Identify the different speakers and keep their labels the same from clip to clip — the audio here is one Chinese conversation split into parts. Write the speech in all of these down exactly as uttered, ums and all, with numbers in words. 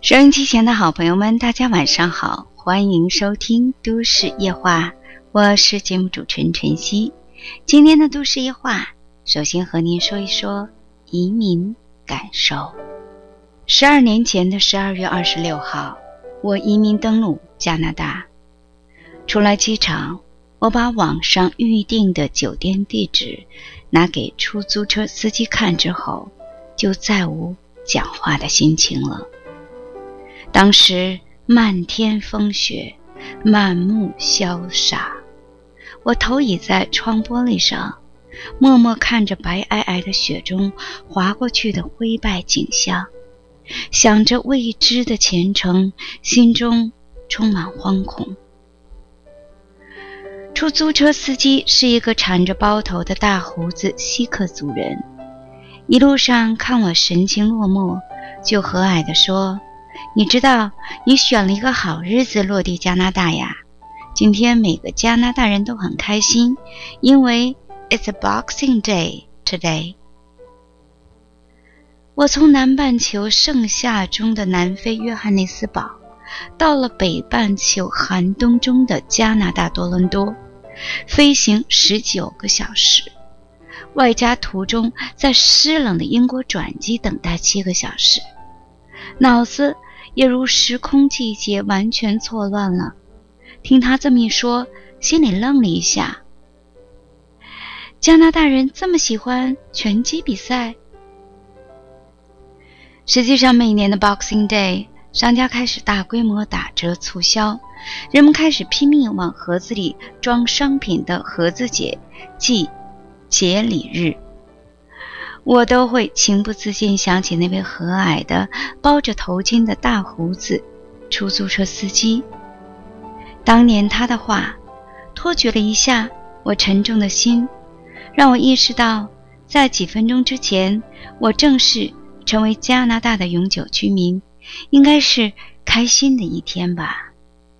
Speaker 1: 收音机前的好朋友们，大家晚上好，欢迎收听都市夜话，我是节目主持人晨曦。今天的都市夜话，首先和您说一说移民感受。十二年前的十二月二十六号，我移民登陆加拿大。出来机场，我把网上预订的酒店地址拿给出租车司机看之后，就再无讲话的心情了。当时漫天风雪，满目萧洒，我头倚在窗玻璃上，默默看着白皑皑的雪中划过去的灰败景象，想着未知的前程，心中充满惶恐。出租车司机是一个缠着包头的大胡子锡克族人，一路上看我神情落寞，就和蔼地说，你知道你选了一个好日子落地加拿大呀，今天每个加拿大人都很开心，因为 It's a Boxing Day today。 我从南半球盛夏中的南非约翰内斯堡到了北半球寒冬中的加拿大多伦多，飞行十九个小时，外加途中在湿冷的英国转机等待七个小时，脑子也如时空季节完全错乱了。听他这么一说，心里愣了一下。加拿大人这么喜欢拳击比赛？实际上每年的 Boxing Day， 商家开始大规模打折促销，人们开始拼命往盒子里装商品的盒子节即节礼日。我都会情不自禁想起那位和蔼的包着头巾的大胡子出租车司机。当年他的话托举了一下我沉重的心，让我意识到在几分钟之前我正式成为加拿大的永久居民，应该是开心的一天吧。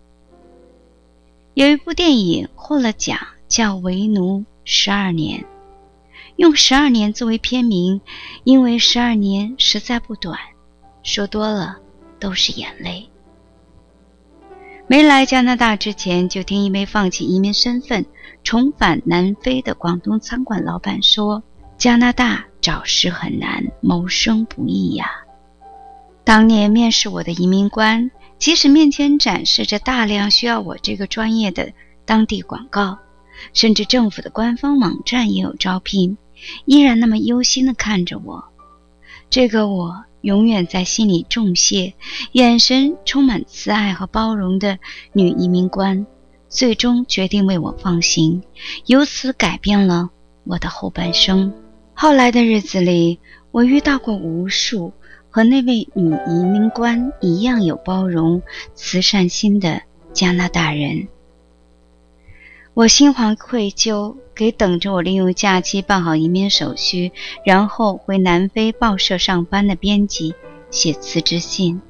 Speaker 1: 有一部电影获了奖，叫《为奴十二年》，用十二年作为片名，因为十二年实在不短，说多了都是眼泪。没来加拿大之前，就听一位放弃移民身份重返南非的广东餐馆老板说，加拿大找事很难，谋生不易呀。当年面试我的移民官，即使面前展示着大量需要我这个专业的当地广告，甚至政府的官方网站也有招聘，依然那么忧心地看着我。这个我永远在心里重谢，眼神充满慈爱和包容的女移民官，最终决定为我放行，由此改变了我的后半生。后来的日子里，我遇到过无数和那位女移民官一样有包容、慈善心的加拿大人。我心怀愧疚，给等着我利用假期办好移民手续，然后回南非报社上班的编辑写辞职信。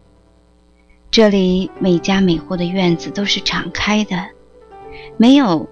Speaker 1: 这里每家每户的院子都是敞开的，没有